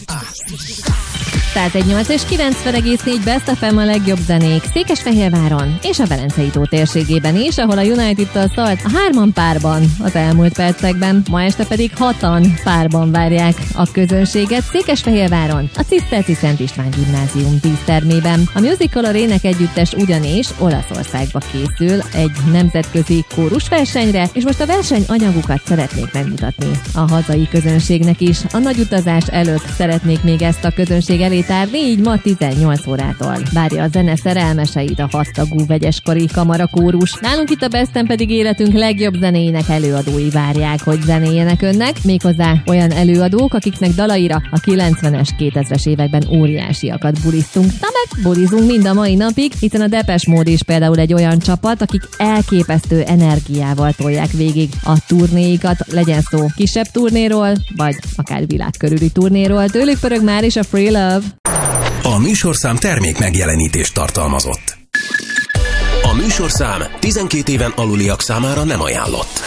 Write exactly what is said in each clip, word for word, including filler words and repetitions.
száz egy nyolc és kilencven egész négy Best ef em a legjobb zenék Székesfehérváron és a Velencei-tó térségében is, ahol a United-tal szólt a hárman párban az elmúlt percekben, ma este pedig hatan párban várják a közönséget Székesfehérváron, a Ciszterci Szent István Gimnázium dísztermében. A Musical Ének Együttes ugyanis Olaszországba készül egy nemzetközi kórusversenyre, és most a versenyanyagukat szeretnék megmutatni a hazai közönségnek is. A nagy utazás előtt szeretnék még ezt a közönség elé tárni, így ma tizennyolc órától várja a zene szerelmeseit a hattagú vegyeskari kamarakórus. Nálunk itt a Besten pedig életünk legjobb zenéjének előadói várják, hogy zenéljenek önnek, méghozzá olyan előadók, akiknek dalaira a kilencvenes, kétezres években óriásiakat bulisztunk. Na meg bulizunk mind a mai napig, hiszen a Depeche Mode is például egy olyan csapat, akik elképesztő energiával tolják végig a turnéikat, legyen szó kisebb turnéról, vagy akár világkörüli turnéról. Tőlük pörög már is a Free Love. A műsorszám termék megjelenítést tartalmazott. A műsorszám tizenkét éven aluliak számára nem ajánlott.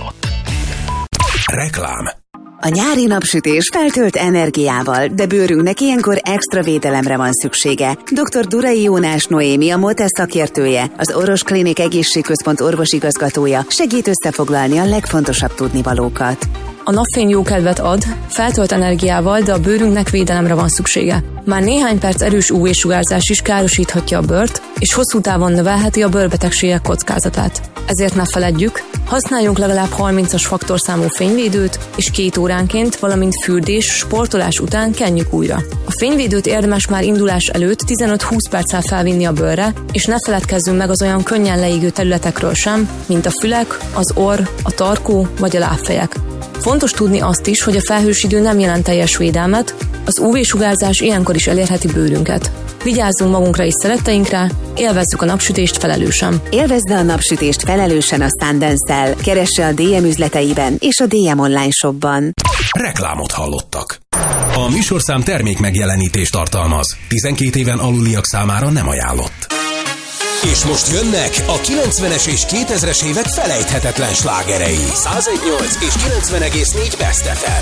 Reklám. A nyári napsütés feltölt energiával, de bőrünknek ilyenkor extra védelemre van szüksége. doktor Durai Jónás Noémi, a Motes szakértője, az Orvos Klinik Egészségközpont orvosigazgatója segít összefoglalni a legfontosabb tudnivalókat. A napfény jó kedvet ad, feltölt energiával, de a bőrünknek védelemre van szüksége. Már néhány perc erős ú vé-sugárzás is károsíthatja a bőrt, és hosszú távon növelheti a bőrbetegségek kockázatát. Ezért ne feledjük, használjunk legalább harmincas faktorszámú fényvédőt, és két óránként, valamint fürdés, sportolás után kenjük újra. A fényvédőt érdemes már indulás előtt tizenöt-húsz perccel felvinni a bőrre, és ne feledkezzünk meg az olyan könnyen leégő területekről sem, mint a fülek, az orr, a tarkó vagy a lábfejek. Fontos tudni azt is, hogy a felhős idő nem jelent teljes védelmet, az ú vé-sugárzás ilyenkor is elérheti bőrünket. Vigyázzunk magunkra és szeretteinkre, élvezzük a napsütést felelősen. Élvezze a napsütést felelősen a Sundance-szel. Keresse a dé em üzleteiben és a dé em online shopban. Reklámot hallottak. A műsorszám termék megjelenítést tartalmaz. tizenkét éven aluliak számára nem ajánlott. És most jönnek a kilencvenes és kétezres évek felejthetetlen slágerei. száz egy nyolc és kilencven egész négy Best ef em.